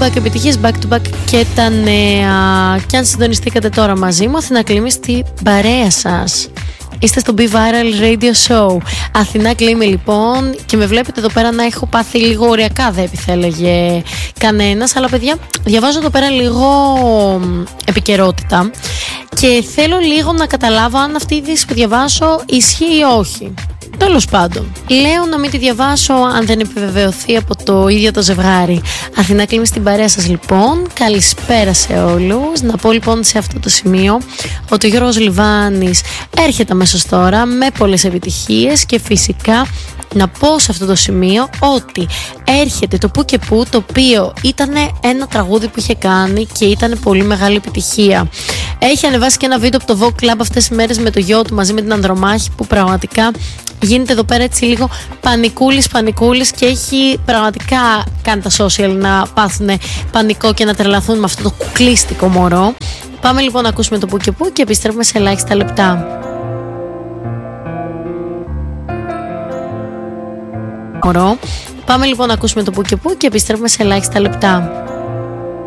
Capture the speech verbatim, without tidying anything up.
back επιτυχίες, back to back και τα νέα. Και αν συντονιστήκατε τώρα μαζί μου, Αθηνά Κλίμη στην παρέα σας. Είστε στο Be Viral Radio Show. Αθηνά Κλίμη λοιπόν, και με βλέπετε εδώ πέρα να έχω πάθει λίγο ωριακά, δεν επιθέλεγε κανένας. Αλλά παιδιά, διαβάζω εδώ πέρα λίγο επικαιρότητα και θέλω λίγο να καταλάβω αν αυτή η είδηση που διαβάσω ισχύει ή όχι. Τέλος πάντων, λέω να μην τη διαβάσω αν δεν επιβεβαιωθεί από το ίδιο το ζευγάρι. Αθηνά Κλίμη στην παρέα σας λοιπόν. Καλησπέρα σε όλους. Να πω λοιπόν σε αυτό το σημείο ότι ο Γιώργος Λιβάνης έρχεται αμέσως τώρα με πολλές επιτυχίες και φυσικά να πω σε αυτό το σημείο ότι έρχεται το Που και Που, το οποίο ήταν ένα τραγούδι που είχε κάνει και ήταν πολύ μεγάλη επιτυχία. Έχει ανεβάσει και ένα βίντεο από το Vogue Club αυτές τις μέρες με το γιο του μαζί με την Ανδρομάχη, που πραγματικά γίνεται εδώ πέρα έτσι λίγο πανικούλης πανικούλης και έχει πραγματικά κάνει τα social να πάθουν πανικό και να τρελαθούν με αυτό το κουκλίστικο μωρό. Πάμε λοιπόν να ακούσουμε το Που και Που και επιστρέφουμε σε ελάχιστα λεπτά. Μωρό. Πάμε λοιπόν να ακούσουμε το Που και Που και επιστρέφουμε σε ελάχιστα λεπτά.